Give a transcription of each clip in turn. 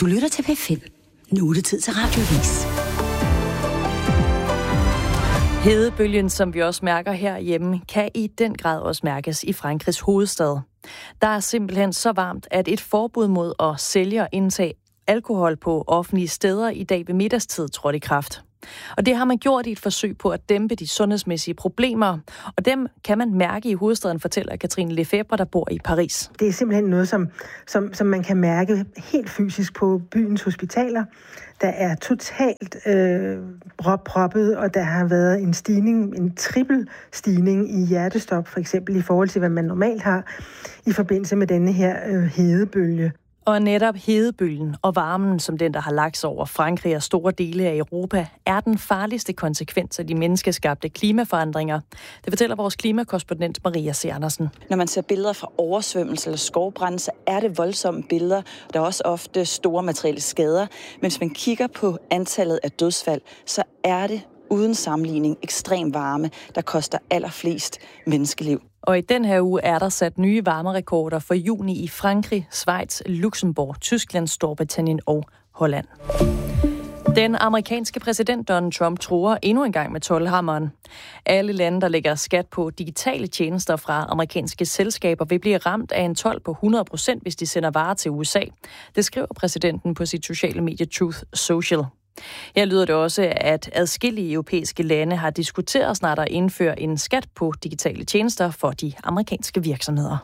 Du lytter til P5. Nu er det tid til Radioavis. Hedebølgen, som vi også mærker herhjemme, kan i den grad også mærkes i Frankrigs hovedstad. Der er simpelthen så varmt, at et forbud mod at sælge og indtage alkohol på offentlige steder i dag ved middagstid trådte i kraft. Og det har man gjort i et forsøg på at dæmpe de sundhedsmæssige problemer. Og dem kan man mærke i hovedstaden, fortæller Katrine Lefebvre, der bor i Paris. Det er simpelthen noget, som man kan mærke helt fysisk på byens hospitaler. Der er totalt proppet, og der har været en stigning, en trippel stigning i hjertestop, for eksempel i forhold til, hvad man normalt har i forbindelse med denne her hedebølge. Og netop hedebølgen og varmen, som den, der har lagt sig over Frankrig og store dele af Europa, er den farligste konsekvens af de menneskeskabte klimaforandringer. Det fortæller vores klimakorrespondent Maria C. Andersen. Når man ser billeder fra oversvømmelse eller skovbrand, så er det voldsomme billeder. Der er også ofte store materielle skader. Men hvis man kigger på antallet af dødsfald, så er det uden sammenligning ekstrem varme, der koster allerflest menneskeliv. Og i den her uge er der sat nye varmerekorder for juni i Frankrig, Schweiz, Luxembourg, Tyskland, Storbritannien og Holland. Den amerikanske præsident Donald Trump truer endnu en gang med toldhammeren. Alle lande, der lægger skat på digitale tjenester fra amerikanske selskaber, vil blive ramt af en told på 100%, hvis de sender varer til USA. Det skriver præsidenten på sit sociale medie Truth Social. Her lyder det også, at adskillige europæiske lande har diskuteret snart at indføre en skat på digitale tjenester for de amerikanske virksomheder.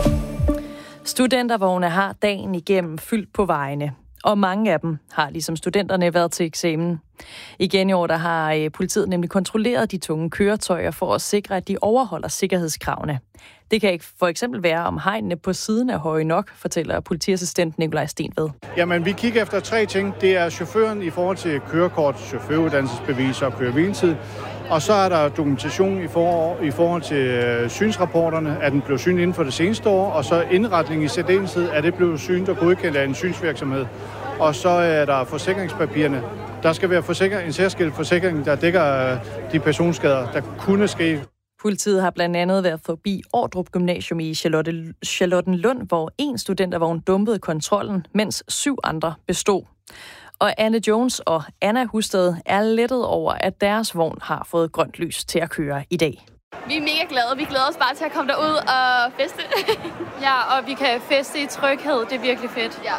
Studentervogne har dagen igennem fyldt på vejene, og mange af dem har ligesom studenterne været til eksamen. Igen i år der har politiet nemlig kontrolleret de tunge køretøjer for at sikre, at de overholder sikkerhedskravene. Det kan ikke for eksempel være, om hegnene på siden er høje nok, fortæller politiassistent Nikolaj Stenved. Jamen, vi kigger efter 3 ting. Det er chaufføren i forhold til kørekort, chaufføruddannelsesbevis og køre-hviletid. Og så er der dokumentation i forhold til synsrapporterne, at den blev synet inden for det seneste år, og så indretning i særdeleshed, at det blev synet og godkendt af en synsvirksomhed. Og så er der forsikringspapirerne. Der skal være en særskilt forsikring, der dækker de personskader, der kunne ske. Politiet har blandt andet været forbi Ordrup Gymnasium i Charlottenlund, hvor 1 studentervogn dumpede kontrollen, mens 7 andre bestod. Og Anne Jones og Anna Husted er lettet over, at deres vogn har fået grønt lys til at køre i dag. Vi er mega glade. Vi glæder os bare til at komme derud og feste. Ja, og vi kan feste i tryghed. Det er virkelig fedt. Ja.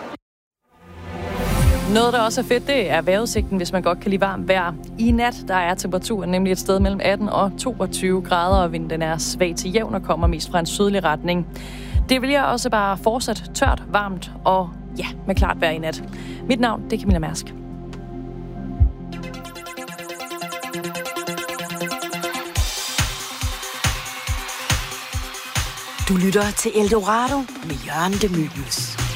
Noget, der også er fedt, det er vejrudsigten, hvis man godt kan lide varmt vejr. I nat, der er temperaturen nemlig et sted mellem 18 og 22 grader, og vinden er svag til jævn og kommer mest fra en sydlig retning. Det bliver også bare fortsat tørt, varmt og ja, med klart vejr i nat. Mit navn, det er Camilla Mærsk. Du lytter til Eldorado med Jørgen de Mylius.